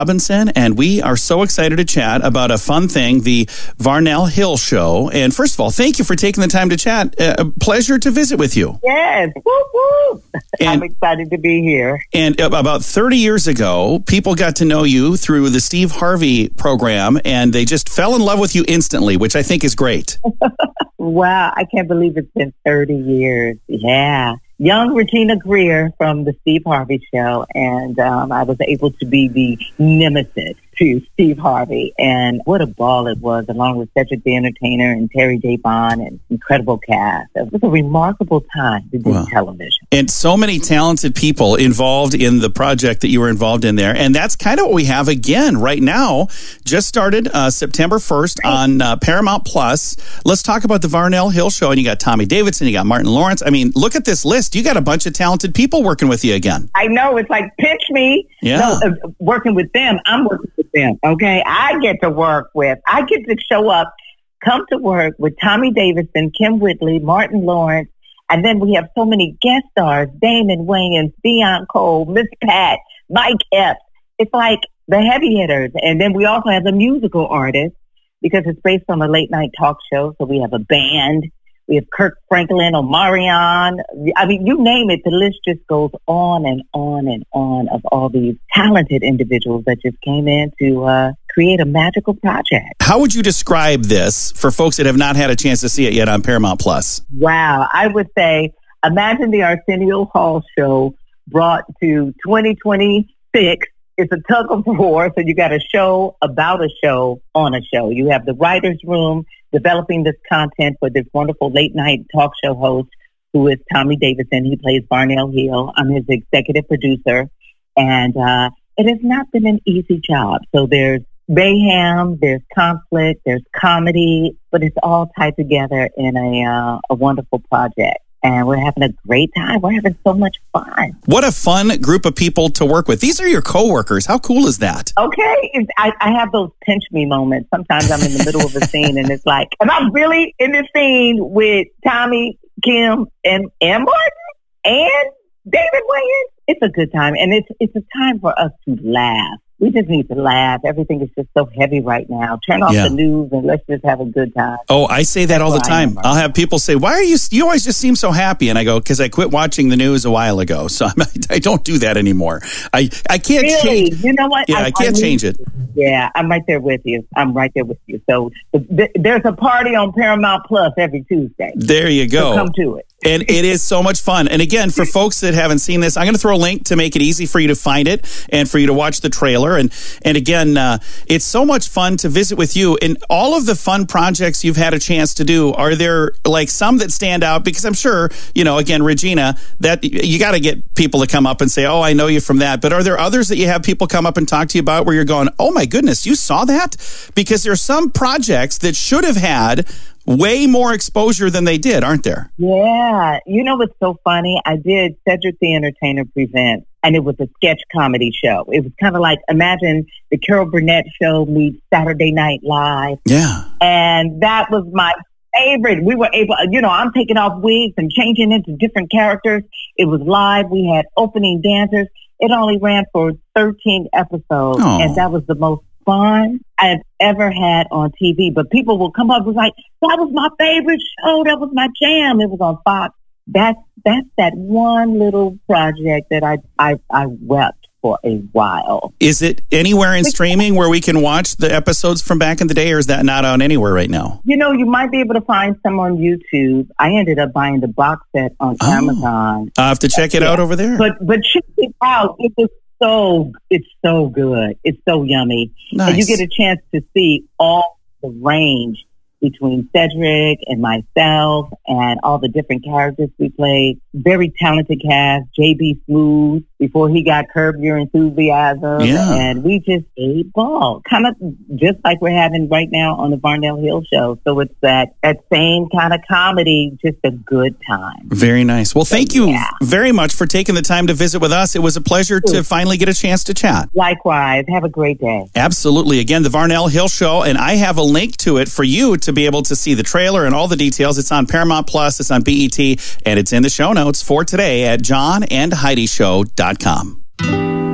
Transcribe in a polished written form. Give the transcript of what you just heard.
Robinson, and we are so excited to chat about a fun thing, the Varnell Hill Show. And first of all, thank you for taking the time to chat. A pleasure to visit with you. Yes. Whoop, whoop. I'm excited to be here. And about 30 years ago, people got to know you through the Steve Harvey program, and they just fell in love with you instantly, which I think is great. Wow. I can't believe it's been 30 years. Yeah. Young Regina Greer from the Steve Harvey Show, and I was able to be the nemesis to Steve Harvey, and what a ball it was, along with Cedric the Entertainer and Terry J. Bond and incredible cast. It was a remarkable time to do television. And so many talented people involved in the project that you were involved in there, and that's kind of what we have again right now. Just started September 1st on Paramount Plus. Let's talk about the Varnell Hill Show, and you got Tommy Davidson, you got Martin Lawrence. I mean, look at this list. You got a bunch of talented people working with you again. I know. It's like, pinch me. Yeah. No, working with them. I'm working with them. Okay. I get to show up, come to work with Tommy Davidson, Kim Whitley, Martin Lawrence. And then we have so many guest stars, Damon Wayans, Deion Cole, Miss Pat, Mike Epps. It's like the heavy hitters. And then we also have the musical artists because it's based on a late night talk show. So we have a band. We have Kirk Franklin, Omarion. I mean, you name it. The list just goes on and on and on of all these talented individuals that just came in to create a magical project. How would you describe this for folks that have not had a chance to see it yet on Paramount Plus? Wow. I would say, imagine the Arsenio Hall show brought to 2026. It's a tug of war. So you got a show about a show on a show. You have the writer's room developing this content for this wonderful late night talk show host who is Tommy Davidson. He plays Varnell Hill. I'm his executive producer. And it has not been an easy job. So there's mayhem, there's conflict, there's comedy, but it's all tied together in a wonderful project. And we're having a great time. We're having so much fun. What a fun group of people to work with. These are your coworkers. How cool is that? Okay. I have those pinch me moments. Sometimes I'm in the middle of a scene and it's like, am I really in this scene with Tommy, Kim, and Martin and David Wayans? It's a good time. And it's a time for us to laugh. We just need to laugh. Everything is just so heavy right now. Turn off the news and let's just have a good time. Oh, I say that all the time. I'll have people say, why are you always just seem so happy? And I go, because I quit watching the news a while ago. So I don't do that anymore. I can't change. You know what? Yeah, I can't change it. Yeah, I'm right there with you. So there's a party on Paramount Plus every Tuesday. There you go. So come to it. And it is so much fun. And again, for folks that haven't seen this, I'm going to throw a link to make it easy for you to find it and for you to watch the trailer. And again, it's so much fun to visit with you. And all of the fun projects you've had a chance to do, are there like some that stand out? Because I'm sure, again, Regina, that you got to get people to come up and say, oh, I know you from that. But are there others that you have people come up and talk to you about where you're going, oh my goodness, you saw that? Because there's some projects that should have had way more exposure than they did, aren't there? Yeah. You know what's so funny? I did Cedric the Entertainer Presents, and it was a sketch comedy show. It was kind of like, imagine the Carol Burnett show meets Saturday Night Live. Yeah. And that was my favorite. We were able, I'm taking off wigs and changing into different characters. It was live. We had opening dancers. It only ran for 13 episodes, and that was the most fun I've ever had on TV. But people will come up and like, that was my favorite show. That was my jam. It was on Fox. That's that one little project that I wept for a while. Is it anywhere in streaming where we can watch the episodes from back in the day, or is that not on anywhere right now? You might be able to find some on YouTube. I ended up buying the box set on Amazon. I'll have to check it out over there. But check it out. It's so good. It's so yummy. Nice. And you get a chance to see all the range between Cedric and myself and all the different characters we played. Very talented cast. J.B. Smooth before he got Curb Your Enthusiasm. Yeah. And we just ate ball. Kind of just like we're having right now on the Varnell Hill Show. So it's that same kind of comedy, just a good time. Very nice. Well, thank you very much for taking the time to visit with us. It was a pleasure to finally get a chance to chat. Likewise. Have a great day. Absolutely. Again, the Varnell Hill Show, and I have a link to it for you to be able to see the trailer and all the details. It's on Paramount Plus, it's on BET, and it's in the show notes for today at johnandheidishow.com.